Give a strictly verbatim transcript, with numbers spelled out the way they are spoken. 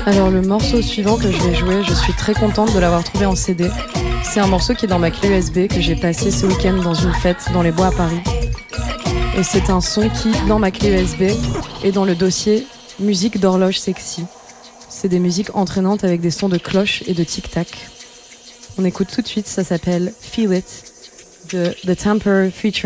Alors le morceau suivant que je vais jouer, je suis très contente de l'avoir trouvé en C D. C'est un morceau qui est dans ma clé U S B que j'ai passé ce week-end dans une fête dans les bois à Paris. Et c'est un son qui, dans ma clé U S B, est dans le dossier musique d'horloge sexy. C'est des musiques entraînantes avec des sons de cloche et de tic-tac. On écoute tout de suite, ça s'appelle Feel It de The Temper featuring